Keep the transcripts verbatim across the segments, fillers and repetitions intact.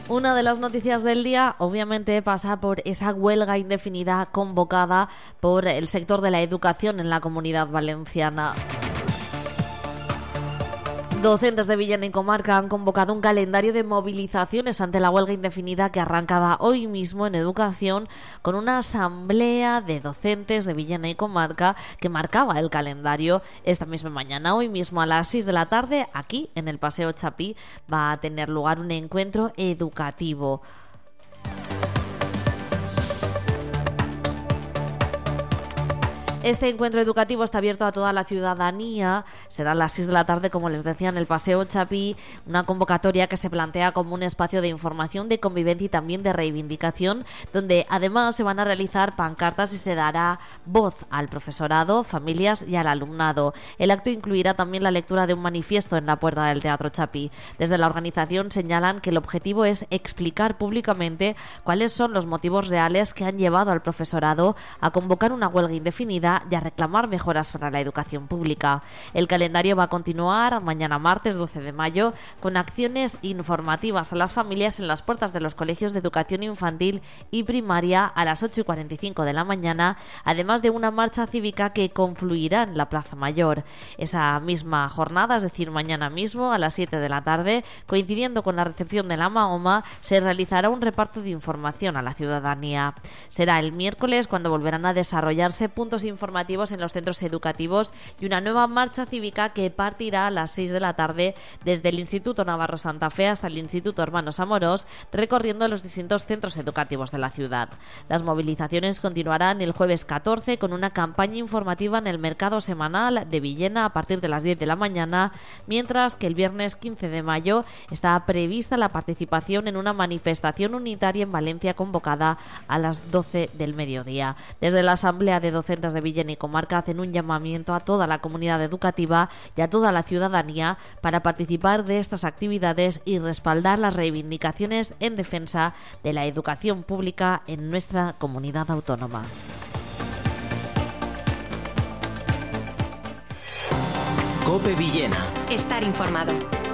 Una de las noticias del día, obviamente, pasa por esa huelga indefinida convocada por el sector de la educación en la Comunidad Valenciana. Docentes de Villena y comarca han convocado un calendario de movilizaciones ante la huelga indefinida que arrancaba hoy mismo en educación, con una asamblea de docentes de Villena y comarca que marcaba el calendario esta misma mañana. Hoy mismo a las seis de la tarde, aquí en el Paseo Chapí, va a tener lugar un encuentro educativo. Este encuentro educativo está abierto a toda la ciudadanía. Será a las seis de la tarde, como les decía, en el Paseo Chapí, una convocatoria que se plantea como un espacio de información, de convivencia y también de reivindicación, donde además se van a realizar pancartas y se dará voz al profesorado, familias y al alumnado. El acto incluirá también la lectura de un manifiesto en la puerta del Teatro Chapí. Desde la organización señalan que el objetivo es explicar públicamente cuáles son los motivos reales que han llevado al profesorado a convocar una huelga indefinida y a reclamar mejoras para la educación pública. El calendario va a continuar mañana martes doce de mayo con acciones informativas a las familias en las puertas de los colegios de educación infantil y primaria a las ocho y cuarenta y cinco de la mañana, además de una marcha cívica que confluirá en la Plaza Mayor. Esa misma jornada, es decir, mañana mismo a las siete de la tarde, coincidiendo con la recepción de la Mahoma, se realizará un reparto de información a la ciudadanía. Será el miércoles cuando volverán a desarrollarse puntos informativos informativos en los centros educativos y una nueva marcha cívica que partirá a las seis de la tarde desde el Instituto Navarro Santa Fe hasta el Instituto Hermanos Amorós, recorriendo los distintos centros educativos de la ciudad. Las movilizaciones continuarán el jueves catorce con una campaña informativa en el mercado semanal de Villena a partir de las diez de la mañana, mientras que el viernes quince de mayo está prevista la participación en una manifestación unitaria en Valencia convocada a las doce del mediodía. Desde la Asamblea de Docentes de Villena y comarca hacen un llamamiento a toda la comunidad educativa y a toda la ciudadanía para participar de estas actividades y respaldar las reivindicaciones en defensa de la educación pública en nuestra comunidad autónoma. COPE Villena. Estar informado.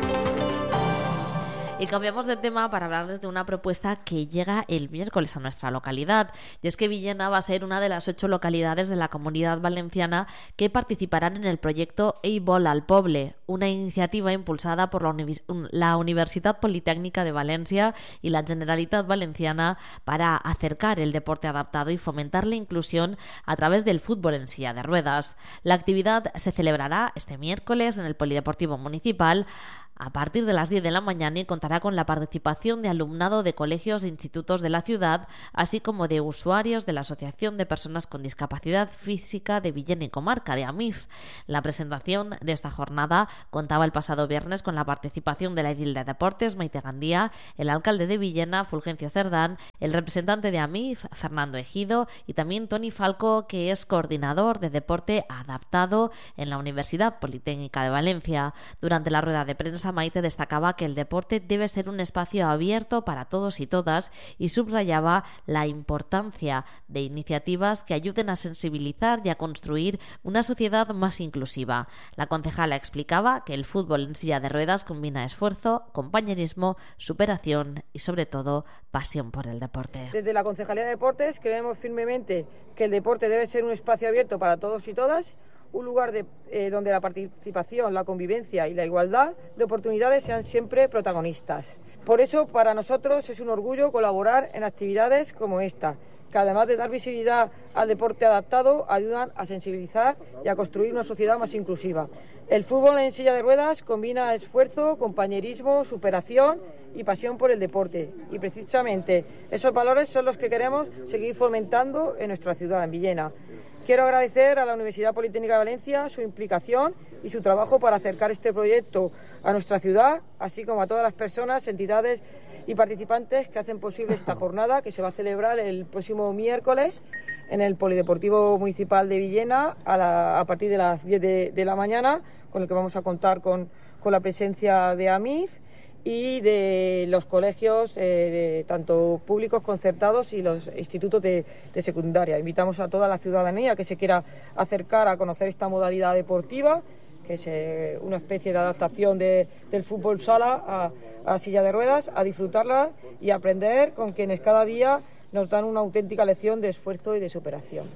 Y cambiamos de tema para hablarles de una propuesta que llega el miércoles a nuestra localidad. Y es que Villena va a ser una de las ocho localidades de la Comunidad Valenciana que participarán en el proyecto Ei Vol al Poble, una iniciativa impulsada por la, Univers- la Universitat Politécnica de Valencia y la Generalitat Valenciana para acercar el deporte adaptado y fomentar la inclusión a través del fútbol en silla de ruedas. La actividad se celebrará este miércoles en el Polideportivo Municipal a partir de las diez de la mañana y contará con la participación de alumnado de colegios e institutos de la ciudad, así como de usuarios de la Asociación de Personas con Discapacidad Física de Villena y Comarca, de A M I F. La presentación de esta jornada contaba el pasado viernes con la participación de la edil de Deportes, Maite Gandía, el alcalde de Villena, Fulgencio Cerdán, el representante de A M I F, Fernando Ejido, y también Toni Falco, que es coordinador de deporte adaptado en la Universidad Politécnica de Valencia. Durante la rueda de prensa, Maite destacaba que el deporte debe ser un espacio abierto para todos y todas y subrayaba la importancia de iniciativas que ayuden a sensibilizar y a construir una sociedad más inclusiva. La concejala explicaba que el fútbol en silla de ruedas combina esfuerzo, compañerismo, superación y sobre todo pasión por el deporte. Desde la Concejalía de Deportes creemos firmemente que el deporte debe ser un espacio abierto para todos y todas, un lugar de, eh, donde la participación, la convivencia y la igualdad de oportunidades sean siempre protagonistas. Por eso, para nosotros es un orgullo colaborar en actividades como esta, que además de dar visibilidad al deporte adaptado, ayudan a sensibilizar y a construir una sociedad más inclusiva. El fútbol en silla de ruedas combina esfuerzo, compañerismo, superación y pasión por el deporte. Y precisamente esos valores son los que queremos seguir fomentando en nuestra ciudad, en Villena. Quiero agradecer a la Universidad Politécnica de Valencia su implicación y su trabajo para acercar este proyecto a nuestra ciudad, así como a todas las personas, entidades y participantes que hacen posible esta jornada, que se va a celebrar el próximo miércoles en el Polideportivo Municipal de Villena a, la, a partir de las diez de, de la mañana, con el que vamos a contar con, con la presencia de A M I F y de los colegios, eh, de, tanto públicos concertados y los institutos de, de secundaria. Invitamos a toda la ciudadanía que se quiera acercar a conocer esta modalidad deportiva, que es eh, una especie de adaptación de, del fútbol sala a, a silla de ruedas, a disfrutarla y aprender con quienes cada día nos dan una auténtica lección de esfuerzo y de superación.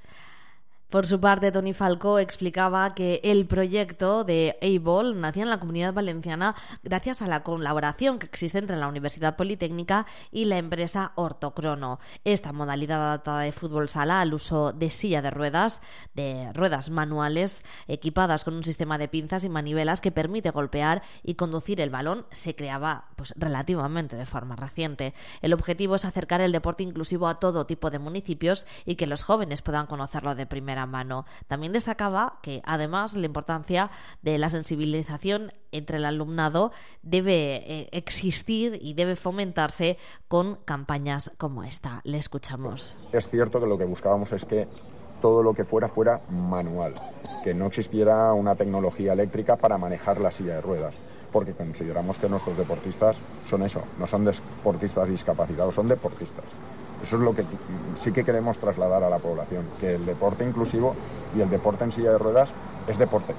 Por su parte, Toni Falcó explicaba que el proyecto de A-Ball nacía en la Comunidad Valenciana gracias a la colaboración que existe entre la Universidad Politécnica y la empresa Ortocrono. Esta modalidad adaptada de fútbol sala al uso de silla de ruedas, de ruedas manuales equipadas con un sistema de pinzas y manivelas que permite golpear y conducir el balón, se creaba pues relativamente de forma reciente. El objetivo es acercar el deporte inclusivo a todo tipo de municipios y que los jóvenes puedan conocerlo de primera mano. También destacaba que, además, la importancia de la sensibilización entre el alumnado debe eh, existir y debe fomentarse con campañas como esta. Le escuchamos. Es cierto que lo que buscábamos es que todo lo que fuera fuera manual, que no existiera una tecnología eléctrica para manejar la silla de ruedas, porque consideramos que nuestros deportistas son eso, no son deportistas discapacitados, son deportistas. Eso es lo que sí que queremos trasladar a la población, que el deporte inclusivo y el deporte en silla de ruedas es deporte.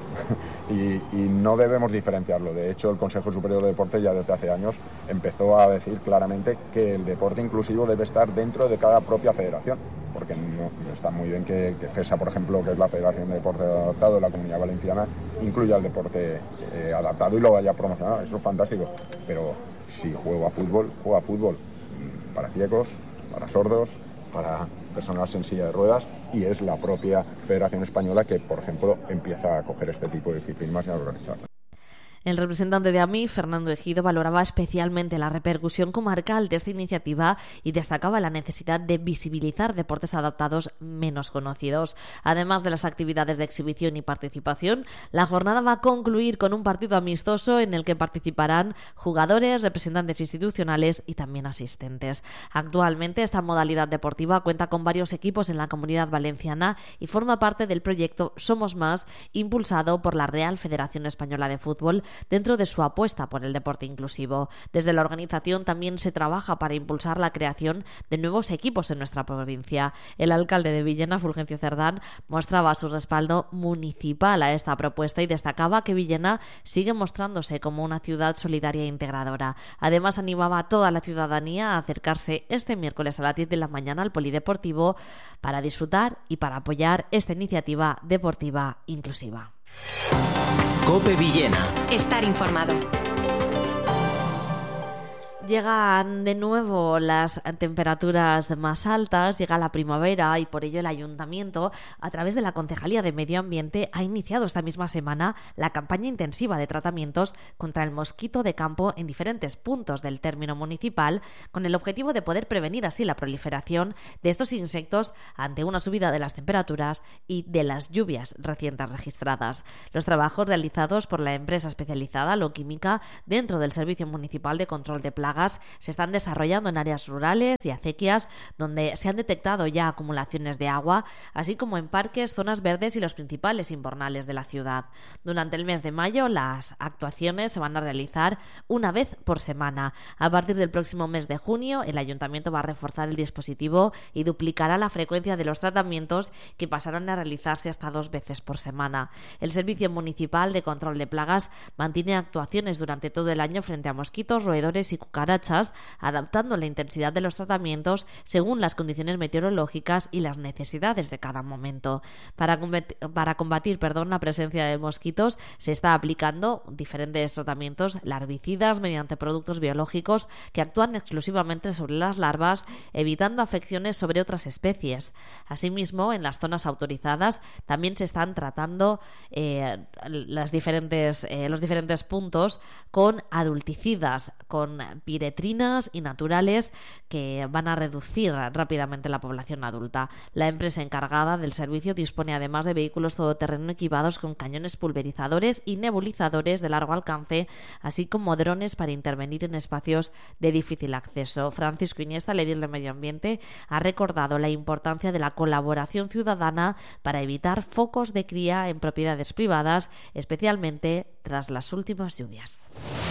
y, y no debemos diferenciarlo. De hecho, el Consejo Superior de Deporte ya desde hace años empezó a decir claramente que el deporte inclusivo debe estar dentro de cada propia federación, porque no, está muy bien que, que FESA, por ejemplo, que es la Federación de Deporte Adaptado de la Comunidad Valenciana, incluya el deporte eh, adaptado y lo vaya promocionado. Eso es fantástico, pero si juego a fútbol, juego a fútbol para ciegos, para sordos, para personas en silla de ruedas, y es la propia Federación Española que, por ejemplo, empieza a coger este tipo de disciplinas y a organizarlas. El representante de A M I, Fernando Ejido, valoraba especialmente la repercusión comarcal de esta iniciativa y destacaba la necesidad de visibilizar deportes adaptados menos conocidos. Además de las actividades de exhibición y participación, la jornada va a concluir con un partido amistoso en el que participarán jugadores, representantes institucionales y también asistentes. Actualmente, esta modalidad deportiva cuenta con varios equipos en la Comunidad Valenciana y forma parte del proyecto Somos Más, impulsado por la Real Federación Española de Fútbol, dentro de su apuesta por el deporte inclusivo. Desde la organización también se trabaja para impulsar la creación de nuevos equipos en nuestra provincia. El alcalde de Villena, Fulgencio Cerdán, mostraba su respaldo municipal a esta propuesta y destacaba que Villena sigue mostrándose como una ciudad solidaria e integradora. Además, animaba a toda la ciudadanía a acercarse este miércoles a las diez de la mañana al polideportivo para disfrutar y para apoyar esta iniciativa deportiva inclusiva. COPE Villena. Estar informado. Llegan de nuevo las temperaturas más altas, llega la primavera y por ello el Ayuntamiento, a través de la Concejalía de Medio Ambiente, ha iniciado esta misma semana la campaña intensiva de tratamientos contra el mosquito de campo en diferentes puntos del término municipal, con el objetivo de poder prevenir así la proliferación de estos insectos ante una subida de las temperaturas y de las lluvias recientes registradas. Los trabajos realizados por la empresa especializada Loquímica dentro del Servicio Municipal de Control de Plagas se están desarrollando en áreas rurales y acequias donde se han detectado ya acumulaciones de agua, así como en parques, zonas verdes y los principales invernales de la ciudad. Durante el mes de mayo las actuaciones se van a realizar una vez por semana. A partir del próximo mes de junio el Ayuntamiento va a reforzar el dispositivo y duplicará la frecuencia de los tratamientos, que pasarán a realizarse hasta dos veces por semana. El Servicio Municipal de Control de Plagas mantiene actuaciones durante todo el año frente a mosquitos, roedores y cucarachas, adaptando la intensidad de los tratamientos según las condiciones meteorológicas y las necesidades de cada momento. Para combatir, para combatir perdón, la presencia de mosquitos se está aplicando diferentes tratamientos larvicidas mediante productos biológicos que actúan exclusivamente sobre las larvas, evitando afecciones sobre otras especies. Asimismo, en las zonas autorizadas también se están tratando eh, las diferentes, eh, los diferentes puntos con adulticidas, con piretrinas y naturales que van a reducir rápidamente la población adulta. La empresa encargada del servicio dispone además de vehículos todoterreno equipados con cañones pulverizadores y nebulizadores de largo alcance, así como drones para intervenir en espacios de difícil acceso. Francisco Iniesta, el edil de Medio Ambiente, ha recordado la importancia de la colaboración ciudadana para evitar focos de cría en propiedades privadas, especialmente tras las últimas lluvias.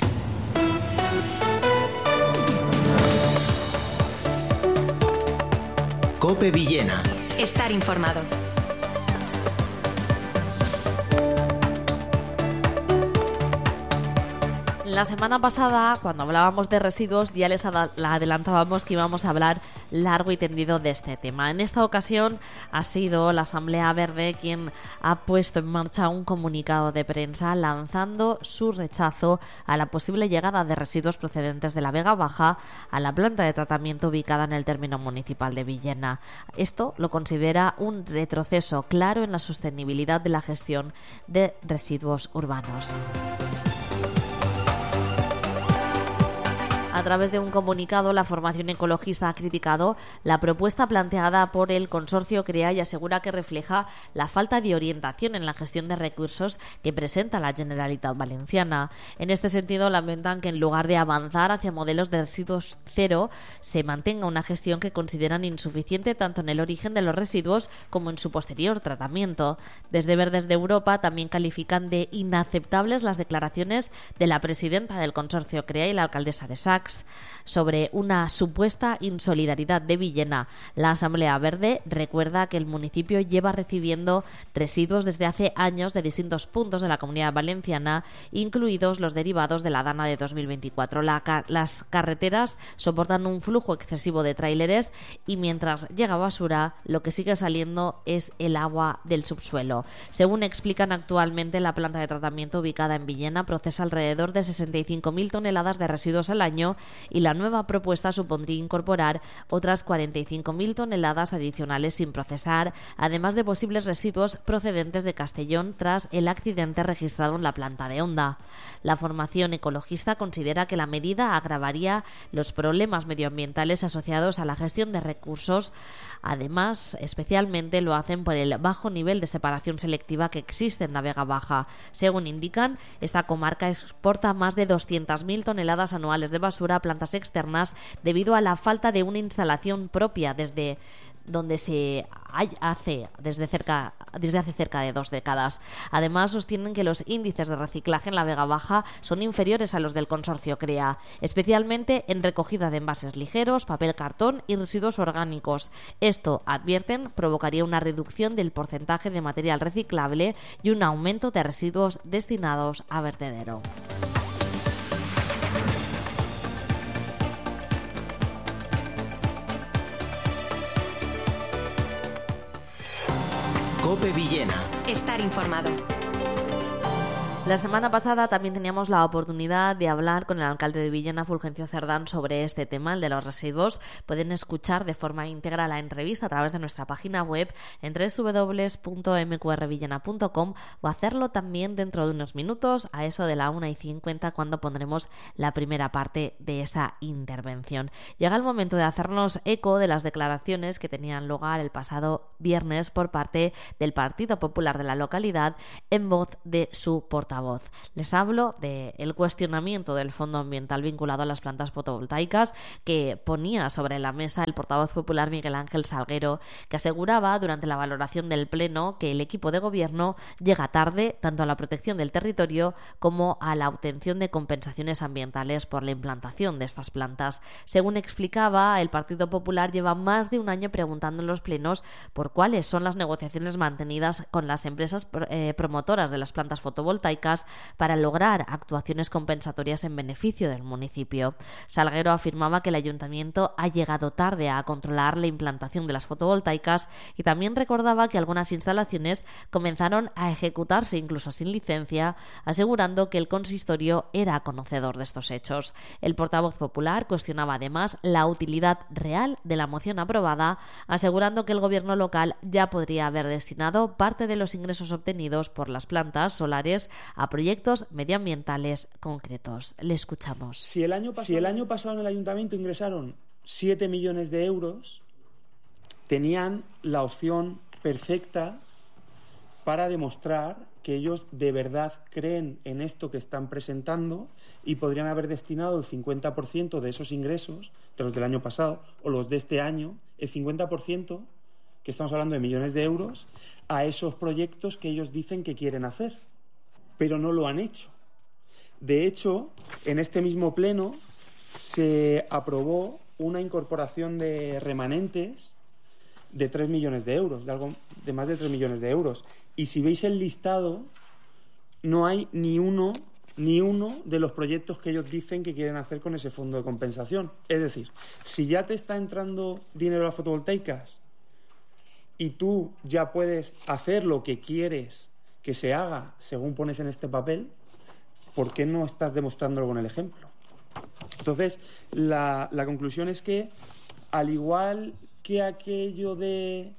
COPE Villena. Estar informado. La semana pasada, cuando hablábamos de residuos, ya les ad- adelantábamos que íbamos a hablar largo y tendido de este tema. En esta ocasión ha sido la Asamblea Verde quien ha puesto en marcha un comunicado de prensa lanzando su rechazo a la posible llegada de residuos procedentes de la Vega Baja a la planta de tratamiento ubicada en el término municipal de Villena. Esto lo considera un retroceso claro en la sostenibilidad de la gestión de residuos urbanos. A través de un comunicado, la formación ecologista ha criticado la propuesta planteada por el consorcio CREA y asegura que refleja la falta de orientación en la gestión de recursos que presenta la Generalitat Valenciana. En este sentido, lamentan que en lugar de avanzar hacia modelos de residuos cero, se mantenga una gestión que consideran insuficiente tanto en el origen de los residuos como en su posterior tratamiento. Desde Verdes de Europa también califican de inaceptables las declaraciones de la presidenta del consorcio CREA y la alcaldesa de Sax sobre una supuesta insolidaridad de Villena. La Asamblea Verde recuerda que el municipio lleva recibiendo residuos desde hace años de distintos puntos de la Comunidad Valenciana, incluidos los derivados de la Dana de dos mil veinticuatro. La ca- las carreteras soportan un flujo excesivo de tráileres y mientras llega basura, lo que sigue saliendo es el agua del subsuelo. Según explican actualmente, la planta de tratamiento ubicada en Villena procesa alrededor de sesenta y cinco mil toneladas de residuos al año y la nueva propuesta supondría incorporar otras cuarenta y cinco mil toneladas adicionales sin procesar, además de posibles residuos procedentes de Castellón tras el accidente registrado en la planta de Honda. La formación ecologista considera que la medida agravaría los problemas medioambientales asociados a la gestión de recursos. Además, especialmente lo hacen por el bajo nivel de separación selectiva que existe en la Vega Baja. Según indican, esta comarca exporta más de doscientas mil toneladas anuales de basura a plantas externas debido a la falta de una instalación propia desde donde se hace desde cerca desde hace cerca de dos décadas. Además, sostienen que los índices de reciclaje en la Vega Baja son inferiores a los del consorcio CREA, especialmente en recogida de envases ligeros, papel cartón y residuos orgánicos. Esto, advierten, provocaría una reducción del porcentaje de material reciclable y un aumento de residuos destinados a vertedero. COPE Villena. Estar informado. La semana pasada también teníamos la oportunidad de hablar con el alcalde de Villena, Fulgencio Cerdán, sobre este tema, el de los residuos. Pueden escuchar de forma íntegra la entrevista a través de nuestra página web en doble u doble u doble u punto eme cu erre villena punto com o hacerlo también dentro de unos minutos, a eso de la una y cincuenta, cuando pondremos la primera parte de esa intervención. Llega el momento de hacernos eco de las declaraciones que tenían lugar el pasado viernes por parte del Partido Popular de la localidad en voz de su portavoz. Voz. Les hablo del cuestionamiento del Fondo Ambiental vinculado a las plantas fotovoltaicas que ponía sobre la mesa el portavoz popular Miguel Ángel Salguero, que aseguraba durante la valoración del Pleno que el equipo de gobierno llega tarde tanto a la protección del territorio como a la obtención de compensaciones ambientales por la implantación de estas plantas. Según explicaba, el Partido Popular lleva más de un año preguntando en los plenos por cuáles son las negociaciones mantenidas con las empresas eh, promotoras de las plantas fotovoltaicas para lograr actuaciones compensatorias en beneficio del municipio. Salguero afirmaba que el ayuntamiento ha llegado tarde a controlar la implantación de las fotovoltaicas y también recordaba que algunas instalaciones comenzaron a ejecutarse incluso sin licencia, asegurando que el consistorio era conocedor de estos hechos. El portavoz popular cuestionaba además la utilidad real de la moción aprobada, asegurando que el gobierno local ya podría haber destinado parte de los ingresos obtenidos por las plantas solares a proyectos medioambientales concretos. Le escuchamos. Si el año pasado, si el año pasado en el ayuntamiento ingresaron siete millones de euros, tenían la opción perfecta para demostrar que ellos de verdad creen en esto que están presentando y podrían haber destinado el cincuenta por ciento de esos ingresos, de los del año pasado o los de este año, el cincuenta por ciento, que estamos hablando de millones de euros, a esos proyectos que ellos dicen que quieren hacer. Pero no lo han hecho. De hecho, en este mismo pleno se aprobó una incorporación de remanentes de tres millones de euros, de algo de más de tres millones de euros. Y si veis el listado, no hay ni uno ni uno de los proyectos que ellos dicen que quieren hacer con ese fondo de compensación. Es decir, si ya te está entrando dinero a las fotovoltaicas y tú ya puedes hacer lo que quieres que se haga según pones en este papel, ¿por qué no estás demostrándolo con el ejemplo? Entonces, la, la conclusión es que, al igual que aquello de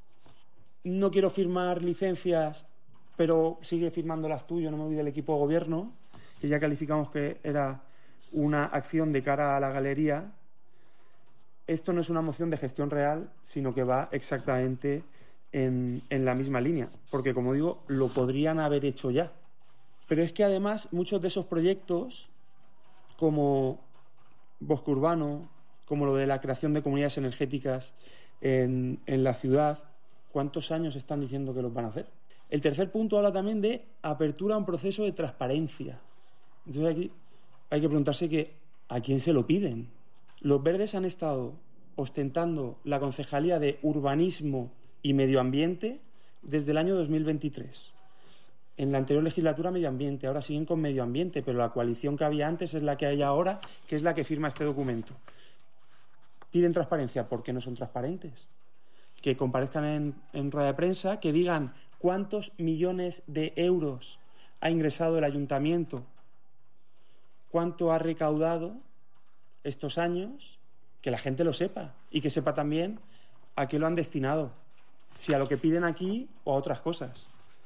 no quiero firmar licencias, pero sigue firmándolas tú, yo no me voy del equipo de gobierno, que ya calificamos que era una acción de cara a la galería, esto no es una moción de gestión real, sino que va exactamente en, en la misma línea, porque, como digo, lo podrían haber hecho ya. Pero es que, además, muchos de esos proyectos, como Bosque Urbano, como lo de la creación de comunidades energéticas en, en la ciudad, ¿cuántos años están diciendo que los van a hacer? El tercer punto habla también de apertura a un proceso de transparencia. Entonces aquí hay que preguntarse que ¿a quién se lo piden? Los verdes han estado ostentando la concejalía de Urbanismo y Medio Ambiente desde el año dos mil veintitrés. En la anterior legislatura Medio Ambiente, ahora siguen con Medio Ambiente, pero la coalición que había antes es la que hay ahora, que es la que firma este documento. Piden transparencia. ¿Por qué no son transparentes? Que comparezcan en, en rueda de prensa, que digan cuántos millones de euros ha ingresado el ayuntamiento, cuánto ha recaudado estos años, que la gente lo sepa y que sepa también a qué lo han destinado, si a lo que piden aquí o a otras cosas.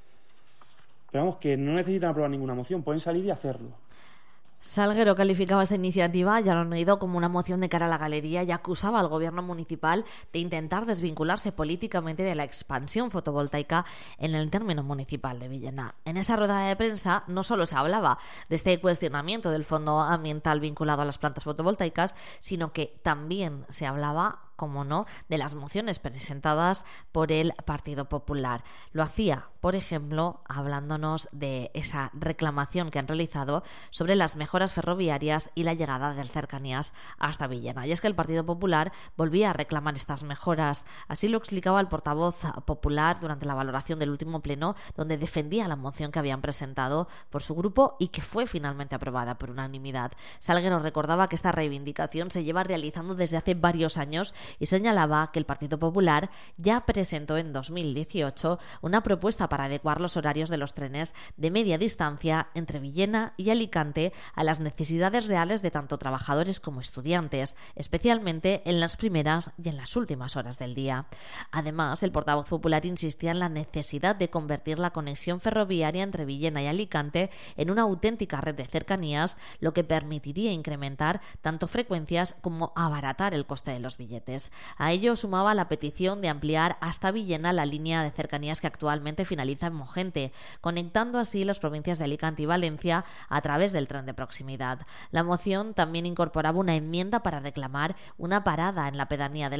Pero vamos, que no necesitan aprobar ninguna moción, pueden salir y hacerlo. Salguero calificaba esta iniciativa, ya lo han oído, como una moción de cara a la galería y acusaba al gobierno municipal de intentar desvincularse políticamente de la expansión fotovoltaica en el término municipal de Villena. En esa rueda de prensa no solo se hablaba de este cuestionamiento del fondo ambiental vinculado a las plantas fotovoltaicas, sino que también se hablaba, como no, de las mociones presentadas por el Partido Popular. Lo hacía, por ejemplo, hablándonos de esa reclamación que han realizado sobre las mejoras ferroviarias y la llegada del Cercanías hasta Villena. Y es que el Partido Popular volvía a reclamar estas mejoras. Así lo explicaba el portavoz popular durante la valoración del último pleno, donde defendía la moción que habían presentado por su grupo y que fue finalmente aprobada por unanimidad. Salguero recordaba que esta reivindicación se lleva realizando desde hace varios años y señalaba que el Partido Popular ya presentó en dos mil dieciocho una propuesta para adecuar los horarios de los trenes de media distancia entre Villena y Alicante a las necesidades reales de tanto trabajadores como estudiantes, especialmente en las primeras y en las últimas horas del día. Además, el portavoz popular insistía en la necesidad de convertir la conexión ferroviaria entre Villena y Alicante en una auténtica red de cercanías, lo que permitiría incrementar tanto frecuencias como abaratar el coste de los billetes. A ello sumaba la petición de ampliar hasta Villena la línea de cercanías que actualmente finaliza en Mogente, conectando así las provincias de Alicante y Valencia a través del tren de proximidad. La moción también incorporaba una enmienda para reclamar una parada en la pedanía de